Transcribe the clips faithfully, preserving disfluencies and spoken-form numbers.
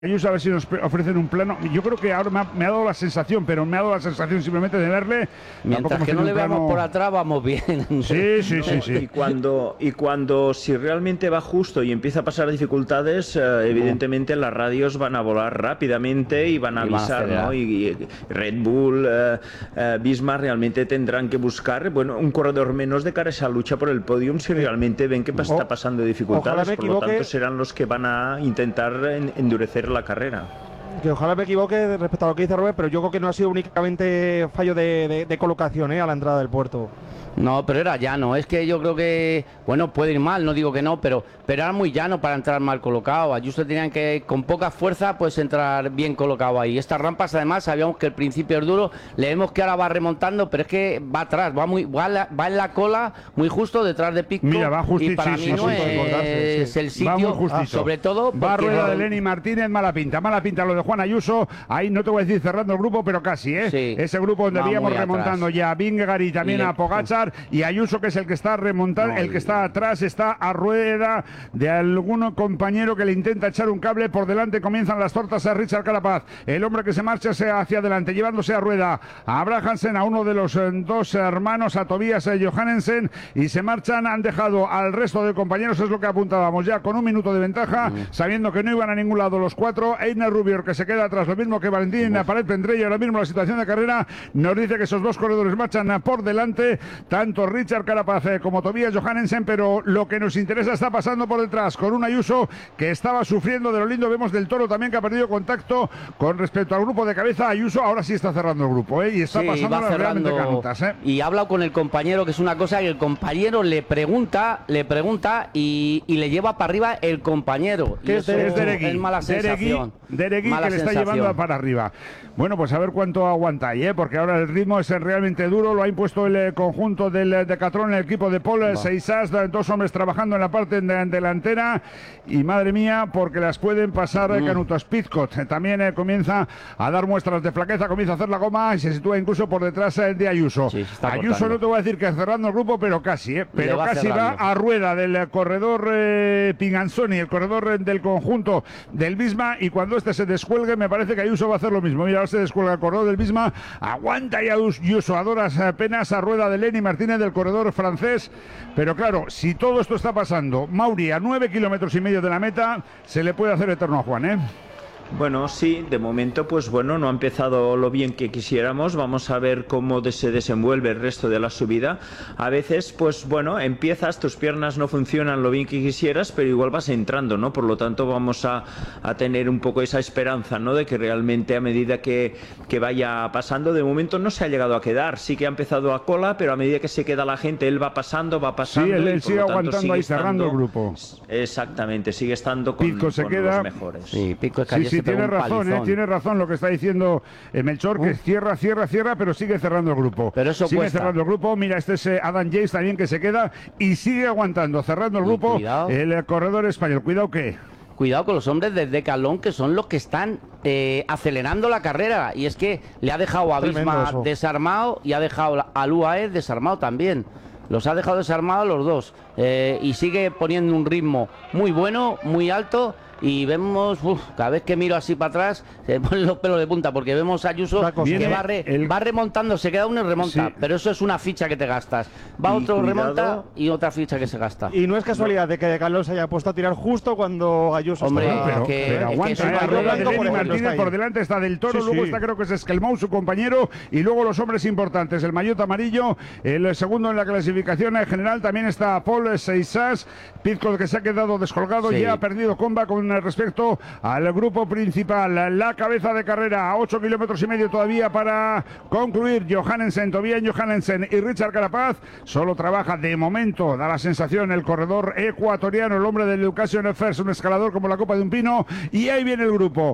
Ayuso, a ver si nos ofrecen un plano. Yo creo que ahora me ha, me ha dado la sensación, pero me ha dado la sensación simplemente de verle. Mientras que no le veamos plano... por atrás, vamos bien. Sí, sí, no, sí, sí. Y cuando, y cuando si realmente va justo y empieza a pasar dificultades, eh, evidentemente las radios van a volar rápidamente y van a y avisar, van a ¿no? Y, y Red Bull, eh, eh, Bismarck realmente tendrán que buscar, bueno, un corredor menos de cara a esa lucha por el podium si realmente ven que está pasando dificultades. Por lo tanto, serán los que van a intentar en, endurecer la carrera. Que ojalá me equivoque respecto a lo que dice Robert, pero yo creo que no ha sido únicamente fallo de, de, de colocación, ¿eh? A la entrada del puerto. No, pero era llano. Es que yo creo que, bueno, puede ir mal, no digo que no, pero, pero era muy llano para entrar mal colocado. Ayuso tenían que, con poca fuerza, pues entrar bien colocado ahí. Estas rampas, además, sabíamos que el principio es duro. Le vemos que ahora va remontando, pero es que va atrás, va muy va, la, va en la cola, muy justo detrás de Pizco. Mira, va justito. Y para sí, mí sí, no sí, es sí. el sitio, ah, sobre todo... Va a rueda no... de Lenny Martínez, mala pinta. Mala pinta lo de Juan Ayuso. Ahí no te voy a decir cerrando el grupo, pero casi, ¿eh? Sí. Ese grupo donde veíamos remontando atrás. Ya a Vingegaard y también y le... a Pogačar y Ayuso, que es el que está remontando, no, el que está atrás, está a rueda de algún compañero que le intenta echar un cable por delante. Comienzan las tortas a Richard Carapaz, el hombre que se marcha hacia adelante, llevándose a rueda a Abrahamsen, a uno de los eh, dos hermanos, a Tobias eh, Johannesen, y se marchan. Han dejado al resto de compañeros, es lo que apuntábamos ya, con un minuto de ventaja, mm. sabiendo que no iban a ningún lado los cuatro. Einer Rubio, que se queda atrás, lo mismo que Valentín Paret Pendrell. Ahora mismo la situación de carrera nos dice que esos dos corredores marchan por delante, tanto Richard Carapaz como Tobias Johannesen, pero lo que nos interesa está pasando por detrás, con un Ayuso que estaba sufriendo de lo lindo. Vemos del Toro también que ha perdido contacto con respecto al grupo de cabeza. Ayuso ahora sí está cerrando el grupo, ¿eh? Y está sí, pasando las realmente canutas, ¿eh? Y ha hablado con el compañero, que es una cosa que el compañero le pregunta, le pregunta y, y le lleva para arriba el compañero. ¿Qué es, es Deregui? Es mala sensación. Deregui, que le está llevando para arriba. Bueno, pues a ver cuánto aguanta ahí, ¿eh? Porque ahora el ritmo es realmente duro. Lo ha impuesto el eh, conjunto del Decathlon, el equipo de Paul no. Seisas, dos hombres trabajando en la parte de, delantera, y madre mía, porque las pueden pasar mm. Canutos. Pizcot eh, también eh, comienza a dar muestras de flaqueza, comienza a hacer la goma y se sitúa incluso por detrás eh, de Ayuso. Sí, Ayuso cortando. No te voy a decir que cerrando el grupo, pero casi, eh, pero va casi cerrando. Va a rueda del corredor eh, Pinganzoni, el corredor eh, del conjunto del Bisma, y cuando este se descuelgue me parece que Ayuso va a hacer lo mismo. Mira, ahora se descuelga el corredor del Bisma, aguanta y Ayuso a duras penas a rueda de Lenny Martínez del corredor francés. Pero claro, si todo esto está pasando, Mauri a nueve kilómetros y medio de la meta, se le puede hacer eterno a Juan, ¿eh? Bueno, sí, de momento, pues bueno, no ha empezado lo bien que quisiéramos. Vamos a ver cómo de se desenvuelve el resto de la subida. A veces, pues bueno, empiezas, tus piernas no funcionan lo bien que quisieras, pero igual vas entrando, ¿no? Por lo tanto, vamos a, a tener un poco esa esperanza, ¿no? De que realmente a medida que, que vaya pasando, de momento no se ha llegado a quedar. Sí que ha empezado a cola, pero a medida que se queda la gente, él va pasando, va pasando. Sí, él, él y sigue aguantando sigue ahí, cerrando el grupo. Exactamente, sigue estando con, Pico se con queda. los mejores. Sí, Pico es que sí, sí, tiene razón, eh, tiene razón lo que está diciendo eh, Melchor, uh. que cierra, cierra, cierra, pero sigue cerrando el grupo. Pero eso sigue cuesta. cerrando el grupo. Mira, este es eh, Adam Yates también, que se queda y sigue aguantando, cerrando el grupo. El eh, corredor español. Cuidado que... Cuidado con los hombres de Decathlon, que son los que están eh, acelerando la carrera. Y es que le ha dejado a Bismarck desarmado y ha dejado al U A E desarmado también. Los ha dejado desarmados los dos. Eh, y sigue poniendo un ritmo muy bueno, muy alto. Y vemos, uf, cada vez que miro así para atrás, se me ponen los pelos de punta, porque vemos a Ayuso que va, re, el... va remontando, se queda uno y remonta, sí. Pero eso es una ficha que te gastas. Va y otro, cuidado. Remonta y otra ficha que se gasta. Y no es casualidad de que De Carlos se haya puesto a tirar justo cuando Ayuso Hombre, está... pero, que, pero aguanta, que eh, rueda de Lenny Martínez por delante está del Toro, sí, luego sí. está creo que es Esquelmou, su compañero, y luego los hombres importantes, el maillot amarillo, el segundo en la clasificación en general, también está Paul Seisas, Pizcot, que se ha quedado descolgado, sí. Ya ha perdido comba con respecto al grupo principal. La cabeza de carrera a ocho kilómetros y medio todavía para concluir. Johannesen, Tobias Johannesen y Richard Carapaz. Solo trabaja de momento, da la sensación, el corredor ecuatoriano, el hombre del Education First, un escalador como la copa de un pino. Y ahí viene el grupo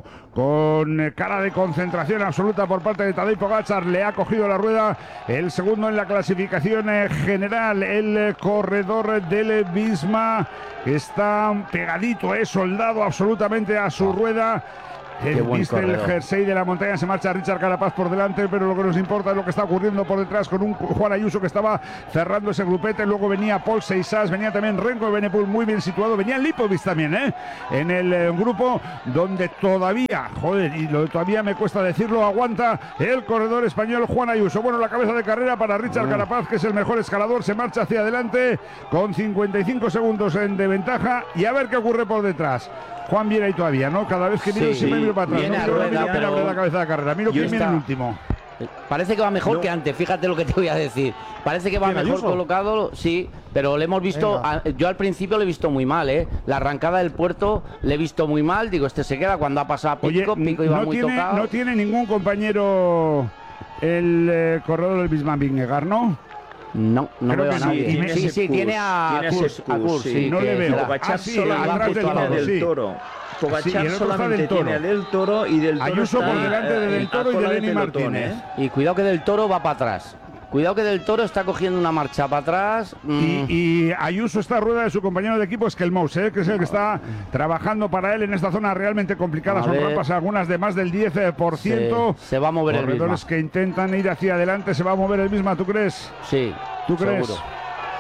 con cara de concentración absoluta por parte de Tadej Pogačar. Le ha cogido la rueda el segundo en la clasificación general, el corredor del Bisma. Está pegadito, es soldado absolutamente a su rueda. El, viste el jersey de la montaña, se marcha Richard Carapaz por delante, pero lo que nos importa es lo que está ocurriendo por detrás con un Juan Ayuso que estaba cerrando ese grupete. Luego venía Paul Seixas, venía también Renko Evenepoel muy bien situado, venía Lipovic también, ¿eh? En el eh, grupo donde todavía, joder, y lo, todavía me cuesta decirlo, aguanta el corredor español Juan Ayuso. Bueno, la cabeza de carrera para Richard Carapaz, que es el mejor escalador, se marcha hacia adelante con cincuenta y cinco segundos en de ventaja y a ver qué ocurre por detrás. Juan viene ahí todavía, ¿no? Cada vez que miro, sí, siempre miro para atrás. No miro, rueda, miro, pero... la cabeza de carrera. Miro quién viene el último. Parece que va mejor no. que antes, fíjate lo que te voy a decir. Parece que va mejor Ayuso? colocado, sí, pero le hemos visto, a, yo al principio le he visto muy mal, ¿eh? La arrancada del puerto le he visto muy mal, digo, este se queda cuando ha pasado a Pico, Oye, Pico iba no muy tiene, tocado. No tiene ningún compañero el eh, corredor del Bisman Vingegaard, ¿no? No, no Creo veo a nadie. Sí, sí, sí, tiene a Kurs, a Kurs, sí. No le veo. Ah, sí, atrás del toro, del Toro. Pogačar sí, solamente tiene a Del Toro y Del Toro Ayuso por delante de Del Toro y de Lenny Martínez. ¿eh? Y cuidado que Del Toro va para atrás. Cuidado que Del Toro está cogiendo una marcha para atrás. Mm. Y, y Ayuso está a rueda de su compañero de equipo, Skelmous, ¿eh? que es el que está trabajando para él en esta zona realmente complicada. A Son ver. rampas algunas de más del diez por ciento. Se, se va a mover el mismo. Corredores que intentan ir hacia adelante, se va a mover el mismo, ¿tú crees? Sí. ¿Tú crees? Seguro.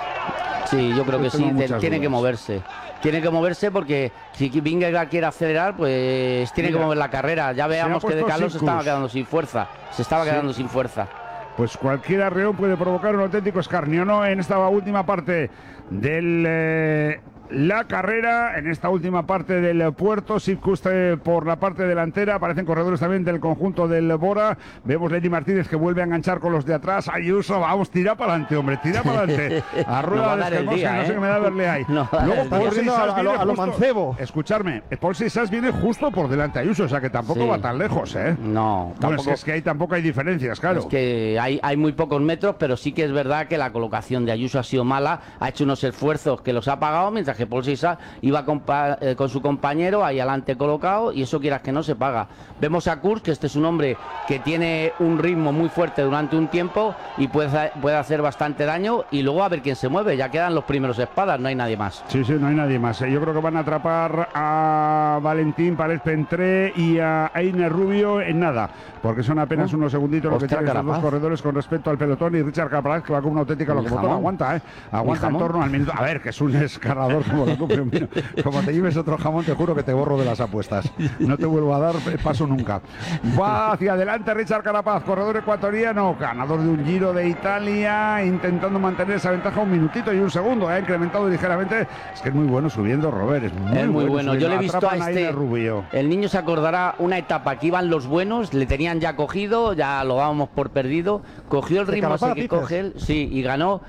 Sí, yo creo que sí, tiene dudas. que moverse. Tiene que moverse porque si Vingegaard quiere acelerar, pues tiene Mira, que mover la carrera. Ya veamos que De Carlos se estaba quedando sin fuerza. Se estaba sí. quedando sin fuerza. Pues cualquier arreón puede provocar un auténtico escarnio, ¿no? En esta última parte del... Eh... la carrera, en esta última parte del puerto, Sipkus por la parte delantera, aparecen corredores también del conjunto del Bora, vemos Lenny Martínez que vuelve a enganchar con los de atrás, Ayuso, vamos, tira para adelante, hombre, tira para adelante, a rueda no de Esquermosa, ¿eh? No sé qué me da verle ahí. No Luego Paul Seixas a, a, a, a lo mancebo. Escucharme, Paul Seixas viene justo por delante de Ayuso, o sea que tampoco sí. va tan lejos, ¿eh? No, bueno, tampoco. Es que, es que ahí tampoco hay diferencias, claro. Es que hay, hay muy pocos metros, pero sí que es verdad que la colocación de Ayuso ha sido mala, ha hecho unos esfuerzos que los ha pagado, mientras que Paul Seixas iba con, eh, con su compañero ahí adelante colocado y eso quieras que no se paga. Vemos a Kurs, que este es un hombre que tiene un ritmo muy fuerte durante un tiempo y puede, puede hacer bastante daño y luego a ver quién se mueve, ya quedan los primeros espadas, no hay nadie más. Sí, sí, no hay nadie más. Yo creo que van a atrapar a Valentín Párez Pentré y a Einer Rubio en nada, porque son apenas uh, unos segunditos lo que tienen estos dos corredores con respecto al pelotón y Richard Carapaz que va con una auténtica locomotora, aguanta, ¿eh? Aguanta en torno al minuto. A ver, que es un escalador como lo que como te lleves otro jamón, te juro que te borro de las apuestas. No te vuelvo a dar paso nunca. Va hacia adelante Richard Carapaz, corredor ecuatoriano, ganador de un Giro de Italia, intentando mantener esa ventaja un minutito y un segundo. Ha incrementado ligeramente. Es que es muy bueno subiendo, Robert. Es muy, es muy bueno. bueno. Yo le he visto a este. Rubio. El niño se acordará una etapa que iban los buenos, le tenían ya cogido, ya lo dábamos por perdido. Cogió el ritmo ese que coge él, sí, y ganó.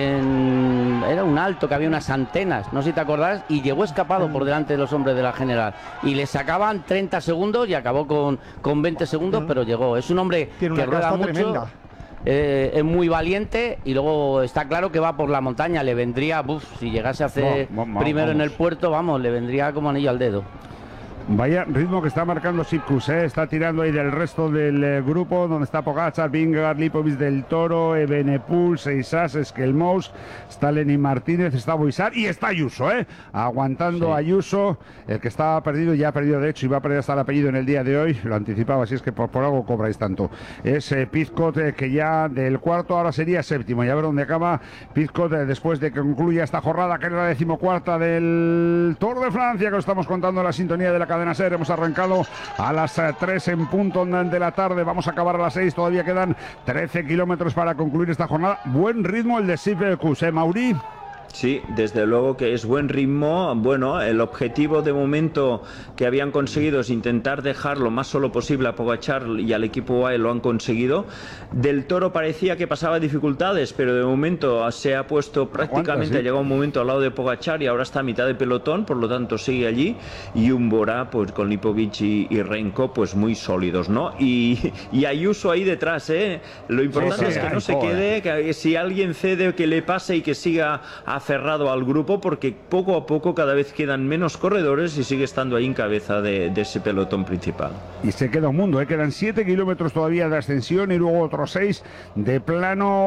En, era un alto que había unas antenas, no sé si te acordás, y llegó escapado por delante de los hombres de la general y le sacaban treinta segundos y acabó con, con veinte segundos, uh-huh. pero llegó. Es un hombre Tiene que rueda mucho, eh, es muy valiente y luego está claro que va por la montaña, le vendría, uf, si llegase a hacer no, vamos, primero vamos. en el puerto, vamos, le vendría como anillo al dedo. Vaya ritmo que está marcando Sipkus, ¿eh? Está tirando ahí del resto del eh, grupo, donde está Pogačar, Vingegaard, Lipovic, Del Toro, Evenepoel, Seixas, Skelmous, está Lenny Martínez, está Boixar y está Ayuso, ¿eh? Aguantando sí. Ayuso, el que estaba perdido, ya ha perdido de hecho y va a perder hasta el apellido en el día de hoy, lo anticipaba, así es que por, por algo cobráis tanto. Es eh, Pizcot, eh, que ya del cuarto ahora sería séptimo, y a ver dónde acaba Pizcot eh, después de que concluya esta jornada, que es la decimocuarta del Tour de Francia, que os estamos contando en la sintonía de la cadena SER. Hemos arrancado a las tres en punto de la tarde, vamos a acabar a las seis, todavía quedan trece kilómetros para concluir esta jornada. Buen ritmo el de Sipkus, ¿eh, Mauri? Sí, desde luego que es buen ritmo. Bueno, el objetivo de momento que habían conseguido es intentar dejar lo más solo posible a Pogačar y al equipo U A E, lo han conseguido. Del Toro parecía que pasaba dificultades, pero de momento se ha puesto prácticamente, Aguanta, sí. ha llegado un momento al lado de Pogačar y ahora está a mitad de pelotón, por lo tanto sigue allí. Y un Bora, pues con Lipovic y, y Renko, pues muy sólidos, ¿no? Y, y Ayuso ahí detrás, ¿eh? Lo importante sí, sí, es que ay, no se joder. quede, que si alguien cede, que le pase y que siga a cerrado al grupo, porque poco a poco cada vez quedan menos corredores y sigue estando ahí en cabeza de, de ese pelotón principal. Y se queda un mundo, ¿eh? Quedan siete kilómetros todavía de ascensión y luego otros seis de plano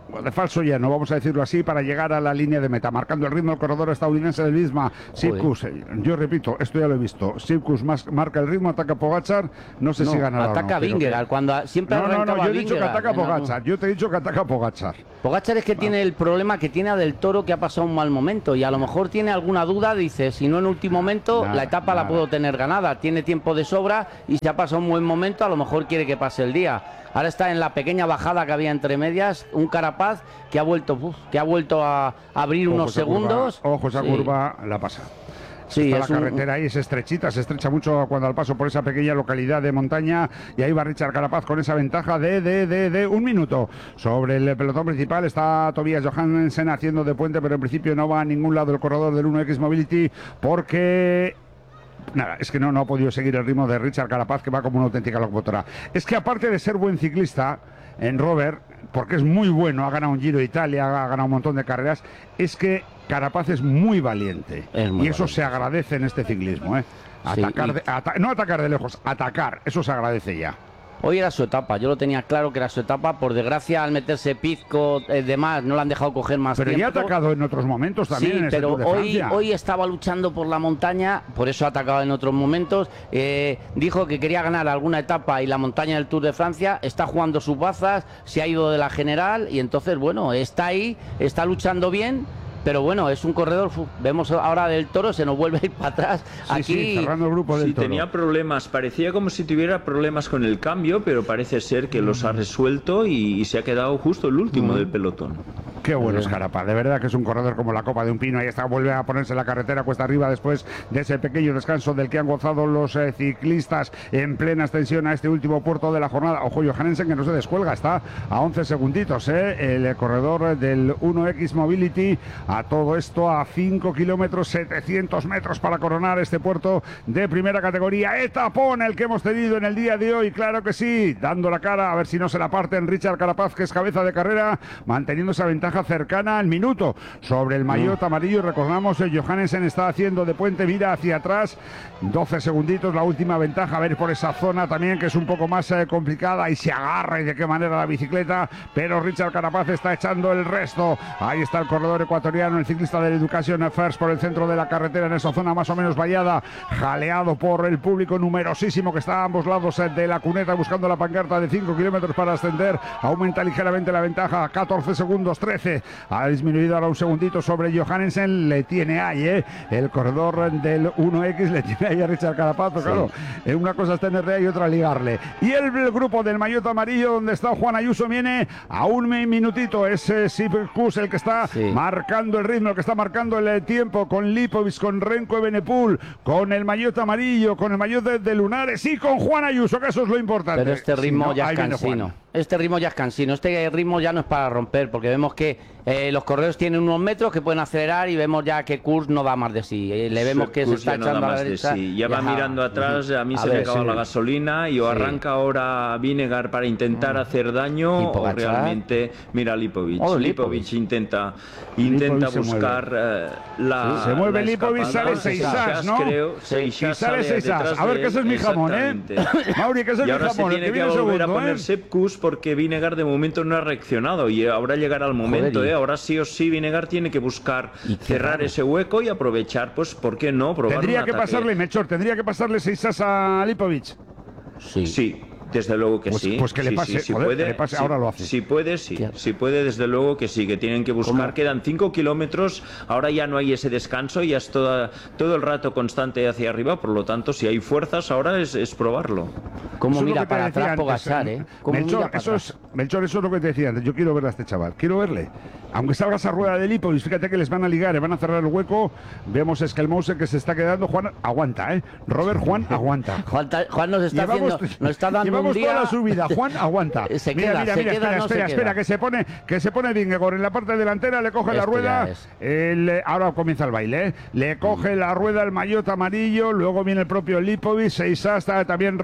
de falso lleno, vamos a decirlo así, para llegar a la línea de meta, marcando el ritmo el corredor estadounidense del Visma. Sipkus, yo repito, esto ya lo he visto. Sipkus marca el ritmo, ataca Pogačar, no sé no, si ganará ataca o no. Vingegaard, que... cuando siempre no, no, no, yo he dicho que ataca Pogačar, no. yo te he dicho que ataca Pogačar. Pogačar es que no. tiene el problema que tiene a Del Toro, que ha pasado un mal momento y a lo mejor tiene alguna duda, dice, si no en último momento, nada, la etapa nada. la puedo tener ganada, tiene tiempo de sobra y si ha pasado un buen momento, a lo mejor quiere que pase el día. Ahora está en la pequeña bajada que había entre medias, un Carapaz que ha vuelto, uf, que ha vuelto a abrir ojo unos segundos. Curva, ojo, esa sí. curva la pasa. Sí, está es la un... carretera ahí es estrechita, se estrecha mucho cuando al paso por esa pequeña localidad de montaña y ahí va Richard Carapaz con esa ventaja de, de, de, de un minuto. Sobre el pelotón principal está Tobias Johansen haciendo de puente, pero en principio no va a ningún lado el corredor del uno X Mobility porque... Nada, es que no, no ha podido seguir el ritmo de Richard Carapaz, que va como una auténtica locomotora. Es que aparte de ser buen ciclista en Robert, porque es muy bueno, ha ganado un Giro de Italia, ha ganado un montón de carreras, es que Carapaz es muy valiente. Es muy y eso valiente. Se agradece en este ciclismo, ¿eh? Atacar sí, y... de, ata no atacar de lejos, atacar, eso se agradece ya. Hoy era su etapa, yo lo tenía claro que era su etapa. Por desgracia, al meterse Pizco, eh, demás, no le han dejado coger más pero tiempo. Pero ya ha atacado en otros momentos también. Sí, en pero este Tour de hoy, Francia. hoy estaba luchando por la montaña, por eso ha atacado en otros momentos. Eh, dijo que quería ganar alguna etapa y la montaña del Tour de Francia. Está jugando sus bazas, se ha ido de la general y entonces, bueno, está ahí, está luchando bien. Pero bueno, es un corredor, uf, vemos ahora Del Toro, se nos vuelve a ir para atrás. Sí, aquí sí, cerrando el grupo del sí, Toro. Tenía problemas, parecía como si tuviera problemas con el cambio, pero parece ser que mm. los ha resuelto y, y se ha quedado justo el último mm. del pelotón. Qué bueno es Carapaz, de verdad que es un corredor como la copa de un pino. Ahí está, vuelve a ponerse la carretera cuesta arriba después de ese pequeño descanso del que han gozado los eh, ciclistas en plena extensión a este último puerto de la jornada. Ojo, Johansen que no se descuelga, está a once segunditos, eh, el corredor del uno X Mobility. A todo esto a cinco kilómetros, setecientos metros para coronar este puerto de primera categoría. Etapón el que hemos tenido en el día de hoy, claro que sí, dando la cara a ver si no se la parten Richard Carapaz, que es cabeza de carrera, manteniendo esa ventaja cercana al minuto sobre el maillot amarillo. Recordamos, el Johansen está haciendo de puente, mira hacia atrás, doce segunditos la última ventaja, a ver por esa zona también que es un poco más eh, complicada y se agarra y de qué manera la bicicleta, pero Richard Carapaz está echando el resto. Ahí está el corredor ecuatoriano, el ciclista del Education First por el centro de la carretera en esa zona más o menos vallada, jaleado por el público numerosísimo que está a ambos lados eh, de la cuneta buscando la pancarta de cinco kilómetros para ascender. Aumenta ligeramente la ventaja, catorce segundos, trece. Ha disminuido ahora un segundito sobre Johansen, le tiene ahí, ¿eh? El corredor del uno X le tiene ahí a Richard Carapaz, sí. Claro, eh, una cosa es tenerle ahí y otra ligarle. Y el, el grupo del maillot amarillo donde está Juan Ayuso viene a un minutito, es eh, Sipkus el que está sí. marcando el ritmo, el que está marcando el tiempo con Lipovic, con Renko Evenepoel, con el maillot amarillo, con el maillot de, de Lunares y con Juan Ayuso, que eso es lo importante. Pero este ritmo sí, ¿no? ya es cansino. Este ritmo ya es cansino, este ritmo ya no es para romper, porque vemos que eh, los corredores tienen unos metros que pueden acelerar y vemos ya que Kurs no da más de sí. Eh, le vemos que Kurs se está no echando da a la más derecha. De sí. Ya va mirando atrás, a mí a se ver, me acaba sí. la gasolina y o sí. arranca ahora Vingegaard para intentar hacer daño o realmente mira Lipovic. Oh, Lipovic. Lipovic intenta, intenta Lipovic buscar uh, la sí. Se mueve la Lipovic, sale Seixas, ¿no? Creo, sí. Sale, sale Seixas. A ver, que ese es mi jamón, ¿eh? Mauri, que ese es mi jamón. Y ahora se tiene que volver a poner ¿eh? Sipkus porque Vingegaard de momento no ha reaccionado y ahora llegará el momento, ¿eh? Ahora sí o sí Vingegaard tiene que buscar cerrar raro. ese hueco y aprovechar, pues, ¿por qué no? Probar tendría un que ataque. pasarle, Melchor, tendría que pasarle Seixas a Lipovic. Sí. Sí. Desde luego que pues, sí. Pues que le pase, sí, sí, si joder, puede, que le pase, si, ahora lo hace. Si puede, sí. Si puede, desde luego que sí, que tienen que buscar. ¿Cómo? Quedan cinco kilómetros, ahora ya no hay ese descanso, ya es toda, todo el rato constante hacia arriba, por lo tanto, si hay fuerzas, ahora es, es probarlo. ¿Cómo mira para atrás Pogačar, eh? Melchor, eso es, Melchor, eso es lo que te decía antes. Yo quiero ver a este chaval, quiero verle. Aunque salga esa rueda de Lipovic, fíjate que les van a ligar, les van a cerrar el hueco. Vemos a Skelmose que se está quedando. Juan, aguanta, ¿eh? Robert, Juan, aguanta. Juan, Juan nos está llevamos, haciendo, nos está dando llevamos un día... toda la subida. Juan, aguanta. Se mira, queda, mira, se mira, queda, espera, no espera, se espera, queda. que se pone, que se pone Vingegaard en la parte delantera, le coge Esto la rueda. El, ahora comienza el baile, ¿eh? Le coge mm. la rueda el maillot amarillo, luego viene el propio Lipovic, Seixas, también viene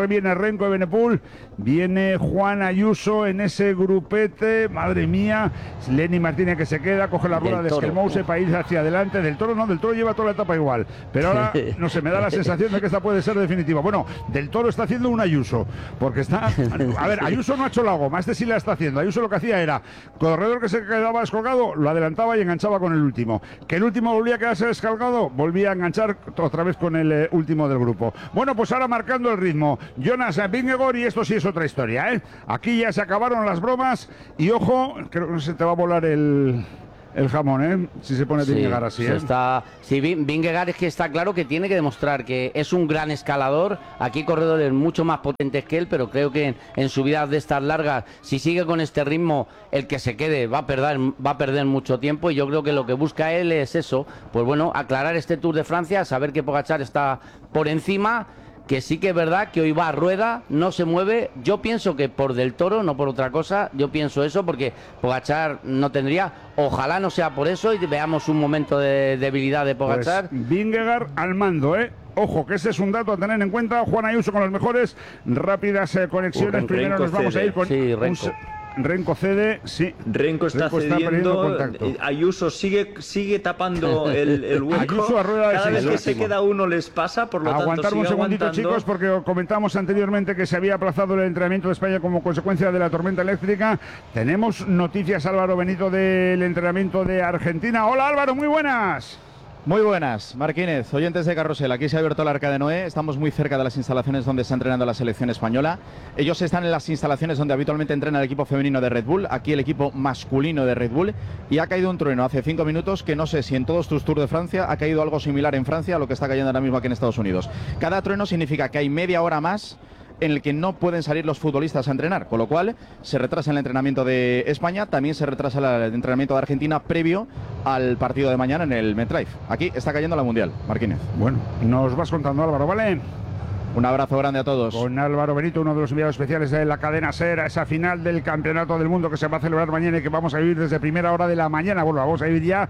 Renko de Benepul, viene Juan Ayuso en ese grupete, madre mía, Lenny Martínez que se queda, coge la rueda de Esquelmouse para ir hacia adelante. Del Toro no, Del Toro lleva toda la etapa igual, pero ahora no sé, me da la sensación de que esta puede ser definitiva. Bueno, Del Toro está haciendo un Ayuso, porque está, a ver, Ayuso no ha hecho la goma, este sí la está haciendo. Ayuso lo que hacía era, corredor que se quedaba descolgado, lo adelantaba y enganchaba con el último, que el último volvía a quedarse descolgado, volvía a enganchar otra vez con el eh, último del grupo. Bueno, pues ahora marcando el ritmo, Jonas Vingegaard, y esto sí es otra historia, ¿eh? Aquí ya se acabaron las bromas y ojo, creo que se te va a volar el... el jamón, ¿eh? Si se pone sí, Vingegaard así, ¿eh? Está, sí, Vingegaard es que está claro que tiene que demostrar que es un gran escalador. Aquí hay corredores mucho más potentes que él, pero creo que en, en subidas de estas largas, si sigue con este ritmo, el que se quede va a perder, va a perder mucho tiempo. Y yo creo que lo que busca él es eso, pues bueno, aclarar este Tour de Francia, saber que Pogačar está por encima, que sí que es verdad que hoy va a rueda, no se mueve. Yo pienso que por Del Toro, no por otra cosa. Yo pienso eso porque Pogačar no tendría. Ojalá no sea por eso y veamos un momento de debilidad de Pogačar. Pues Vingegaard al mando, ¿eh? Ojo, que ese es un dato a tener en cuenta. Juan Ayuso con los mejores rápidas eh, conexiones. Uh, Primero nos vamos a ir con sí, Renko. Un... Renko cede, sí. Renko está Renko cediendo, está Ayuso sigue sigue tapando el, el hueco. Ayuso a rueda de Cada seis, vez que se queda uno les pasa, por lo Aguantar tanto sigue un segundito, aguantando. chicos, porque comentamos anteriormente que se había aplazado el entrenamiento de España como consecuencia de la tormenta eléctrica. Tenemos noticias, Álvaro Benito, del entrenamiento de Argentina. Hola, Álvaro, muy buenas. Muy buenas, Marquínez, oyentes de Carrusel. Aquí se ha abierto el Arca de Noé. Estamos muy cerca de las instalaciones donde está entrenando la selección española. Ellos están en las instalaciones donde habitualmente entrena el equipo femenino de Red Bull. Aquí el equipo masculino de Red Bull. Y ha caído un trueno hace cinco minutos que no sé si en todos tus Tours de Francia ha caído algo similar en Francia a lo que está cayendo ahora mismo aquí en Estados Unidos. Cada trueno significa que hay media hora más en el que no pueden salir los futbolistas a entrenar, con lo cual se retrasa el entrenamiento de España, también se retrasa el entrenamiento de Argentina previo al partido de mañana en el MetLife. Aquí está cayendo la Mundial, Marquínez. Bueno, nos vas contando, Álvaro, ¿vale? Un abrazo grande a todos. Con Álvaro Benito, uno de los enviados especiales de la cadena SER, a esa final del Campeonato del Mundo que se va a celebrar mañana y que vamos a vivir desde primera hora de la mañana. Bueno, vamos a vivir ya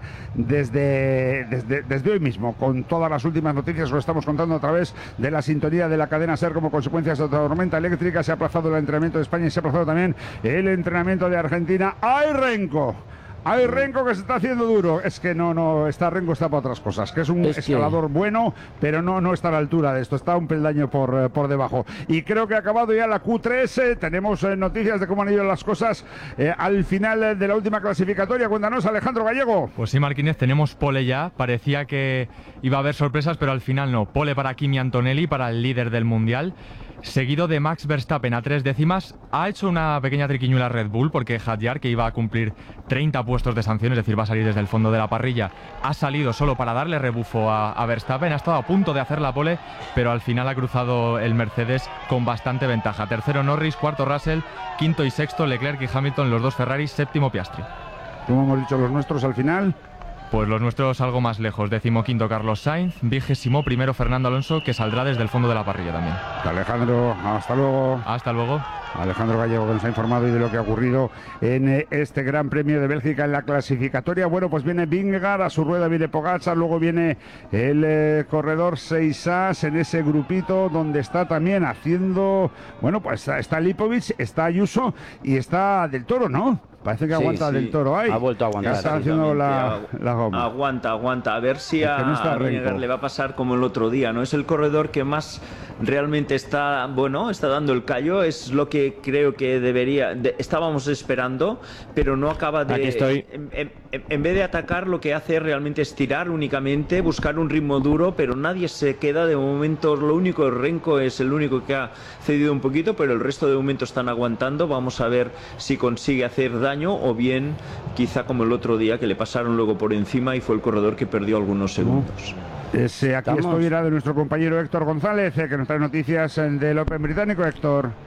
desde, desde, desde hoy mismo, con todas las últimas noticias. Lo estamos contando a través de la sintonía de la cadena SER como consecuencia de esta tormenta eléctrica. Se ha aplazado el entrenamiento de España y se ha aplazado también el entrenamiento de Argentina. ¡Ay, Renko! Hay Renko que se está haciendo duro. Es que no, no, está Renko está para otras cosas. Que es un es escalador que... bueno, pero no, no está a la altura de esto. Está un peldaño por, eh, por debajo. Y creo que ha acabado ya la Q tres. Eh, tenemos eh, noticias de cómo han ido las cosas eh, al final eh, de la última clasificatoria. Cuéntanos, Alejandro Gallego. Pues sí, Marquínez, tenemos pole ya. Parecía que iba a haber sorpresas, pero al final no. Pole para Kimi Antonelli, para el líder del Mundial. Seguido de Max Verstappen a tres décimas. Ha hecho una pequeña triquiñuela Red Bull porque Hadjar, que iba a cumplir treinta puestos de sanción, es decir, va a salir desde el fondo de la parrilla, ha salido solo para darle rebufo a, a Verstappen. Ha estado a punto de hacer la pole, pero al final ha cruzado el Mercedes con bastante ventaja. Tercero Norris, cuarto Russell, quinto y sexto Leclerc y Hamilton, los dos Ferraris, séptimo Piastri. ¿Cómo hemos dicho los nuestros al final? Pues los nuestros algo más lejos. Decimoquinto Carlos Sainz, vigésimo primero Fernando Alonso, que saldrá desde el fondo de la parrilla también. Alejandro, hasta luego. Hasta luego. Alejandro Gallego, que nos ha informado y de lo que ha ocurrido en este Gran Premio de Bélgica en la clasificatoria. Bueno, pues viene Vingegaard, a su rueda viene Pogačar, luego viene el eh, corredor seis A en ese grupito donde está también haciendo, bueno, pues está, está Lipovic, está Ayuso y está Del Toro, ¿no? Parece que sí, aguanta sí. Del Toro ahí. Ha vuelto a aguantar. Está haciendo la, la goma. Aguanta, aguanta. A ver si a, no a Vingegaard le va a pasar como el otro día, ¿no? Es el corredor que más realmente está, bueno, está dando el callo. Es lo que creo que debería, de, estábamos esperando, pero no acaba de... Aquí estoy. En, en, en vez de atacar, lo que hace es realmente estirar únicamente, buscar un ritmo duro, pero nadie se queda de momento. Lo único, Renko es el único que ha cedido un poquito, pero el resto de momento están aguantando. Vamos a ver si consigue hacer daño o bien quizá como el otro día que le pasaron luego por encima y fue el corredor que perdió algunos segundos. Ese, aquí estoy, era de nuestro compañero Héctor González, eh, que nos trae noticias del Open británico. Héctor.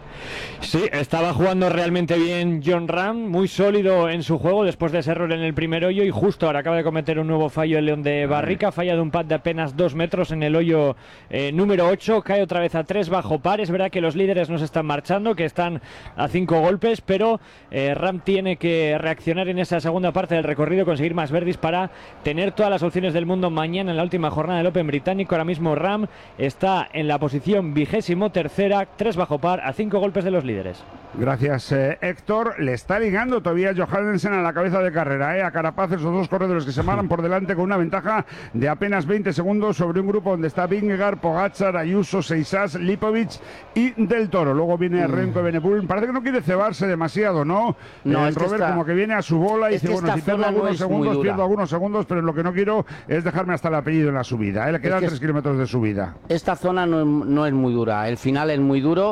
Sí, estaba jugando realmente bien Jon Rahm, muy sólido en su juego después de ese error en el primer hoyo, y justo ahora acaba de cometer un nuevo fallo el León de Barrica, falla de un pad de apenas dos metros en el hoyo eh, número ocho, cae otra vez a tres bajo par. Es verdad que los líderes no se están marchando, que están a cinco golpes, pero eh, Rahm tiene que reaccionar en esa segunda parte del recorrido, conseguir más birdies para tener todas las opciones del mundo mañana en la última jornada del Open británico. Ahora mismo Rahm está en la posición vigésimo tercera, tres bajo par, a cinco golpes de los líderes. Gracias, eh, Héctor. Le está ligando todavía Johannesen a la cabeza de carrera, eh, a Carapaz, esos dos corredores que se marcan por delante con una ventaja de apenas veinte segundos sobre un grupo donde está Vingegaard, Pogačar, Ayuso, Seixas, Lipovic y Del Toro. Luego viene mm. Remco Evenepoel. Parece que no quiere cebarse demasiado, ¿no? No, el es Robert está... como que viene a su bola y es dice, bueno, si pierdo algunos no segundos, pierdo algunos segundos, pero lo que no quiero es dejarme hasta el apellido en la subida. ¿eh? Le quedan tres es... kilómetros de subida. Esta zona no, no es muy dura. El final es muy duro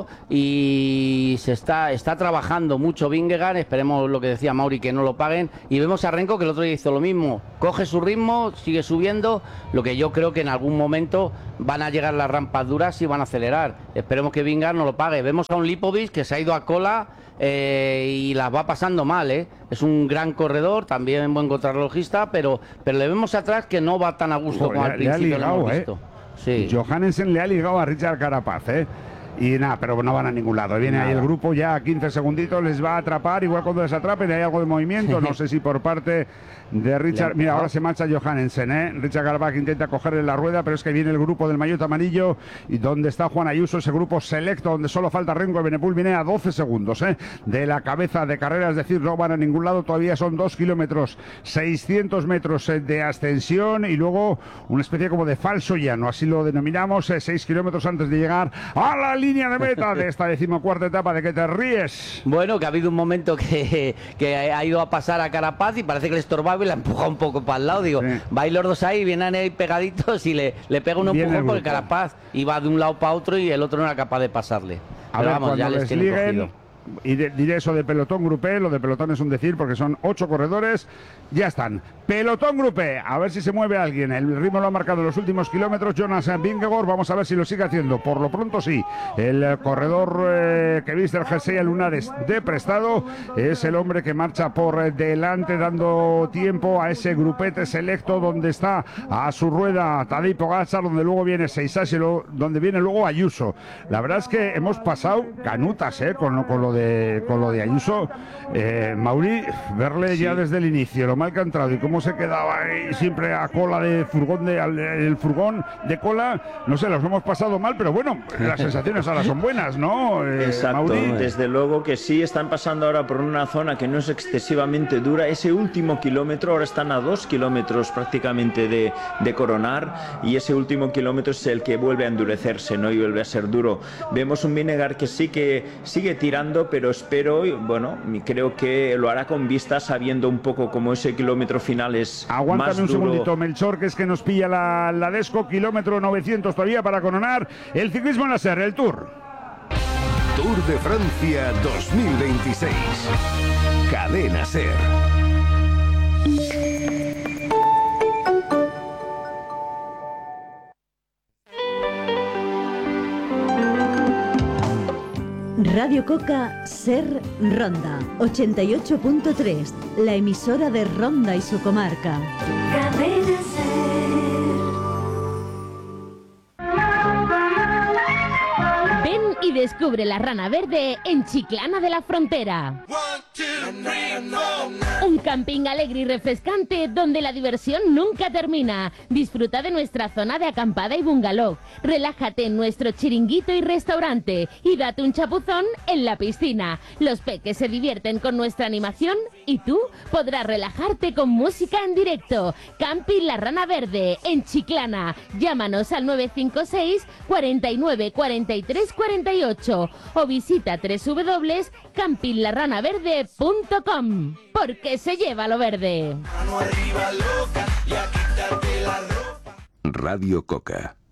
y se está, está trabajando mucho Vingegaard. Esperemos, lo que decía Mauri, que no lo paguen, y vemos a Renko que el otro día hizo lo mismo, coge su ritmo, sigue subiendo, lo que yo creo que en algún momento van a llegar las rampas duras y van a acelerar. Esperemos que Vingegaard no lo pague. Vemos a un Lipovic que se ha ido a cola eh, y las va pasando mal, ¿eh? Es un gran corredor, también buen contrarrelojista, pero, pero le vemos atrás que no va tan a gusto Ojo, como le, al principio ligado, lo hemos visto. ¿eh? Sí. Johannesen le ha ligado a Richard Carapaz, ¿eh? Y nada, pero no van a ningún lado. Viene nada. Ahí el grupo ya a quince segunditos, les va a atrapar. Igual cuando les atrapen hay algo de movimiento. No sé si por parte de Richard. Mira, ahora se marcha Johannesen, ¿eh? Richard Carapaz intenta cogerle la rueda, pero es que viene el grupo del maillot amarillo y donde está Juan Ayuso, ese grupo selecto donde solo falta Remco Evenepoel, viene a doce segundos, ¿eh? De la cabeza de carrera, es decir, no van a ningún lado. Todavía son dos kilómetros, seiscientos metros de ascensión y luego una especie como de falso llano, así lo denominamos, eh, seis kilómetros antes de llegar a la línea de meta de esta decimocuarta etapa. ¿De qué te ríes? Bueno, que ha habido un momento que, que ha ido a pasar a Carapaz y parece que le estorbaba y la empuja un poco para el lado. Digo, sí. vais los dos ahí, vienen ahí pegaditos y le, le pega un empujón porque Carapaz iba de un lado para otro y el otro no era capaz de pasarle. A Pero ver, vamos, ya les, les tienen cogido. Y de, diré eso de pelotón grupé, lo de pelotón es un decir porque son ocho corredores, ya están. Pelotón grupé, a ver si se mueve alguien. El ritmo lo ha marcado en los últimos kilómetros Jonas Vingegaard, vamos a ver si lo sigue haciendo. Por lo pronto sí, el corredor eh, que viste el jersey a lunares de prestado es el hombre que marcha por delante, dando tiempo a ese grupete selecto donde está a su rueda Tadej Pogačar, donde luego viene Seixas y lo, donde viene luego Ayuso. La verdad es que hemos pasado canutas eh, con, con lo de De, con lo de Ayuso, eh, Mauri, verle sí. ya desde el inicio, lo mal que ha entrado y cómo se quedaba ahí siempre a cola de furgón, de, al, el furgón de cola, no sé, los hemos pasado mal, pero bueno, las sensaciones ahora son buenas, ¿no? Eh, Exacto, Mauri. Desde luego que sí, están pasando ahora por una zona que no es excesivamente dura. Ese último kilómetro, ahora están a dos kilómetros prácticamente de, de coronar, y ese último kilómetro es el que vuelve a endurecerse, ¿no? Y vuelve a ser duro. Vemos un Vingegaard que sí que sigue tirando, pero espero, bueno, creo que lo hará con vista, sabiendo un poco cómo ese kilómetro final es Aguántame más un duro. segundito, Melchor, que es que nos pilla la, la Desco, kilómetro novecientos todavía para coronar el ciclismo en la Serra, el Tour. Tour de Francia dos mil veintiséis. Cadena Ser. Radio Coca Ser Ronda ochenta y ocho punto tres, la emisora de Ronda y su comarca. Cadena Ser. Ven y descubre la Rana Verde en Chiclana de la Frontera. Un camping alegre y refrescante donde la diversión nunca termina. Disfruta de nuestra zona de acampada y bungalow. Relájate en nuestro chiringuito y restaurante y date un chapuzón en la piscina. Los peques se divierten con nuestra animación y tú podrás relajarte con música en directo. Camping La Rana Verde en Chiclana. Llámanos al nueve cinco seis, cuarenta y nueve, cuarenta y tres, cuarenta y ocho o visita doble u doble u doble u punto camping la rana verde punto com, porque se lleva lo verde. Radio Coca.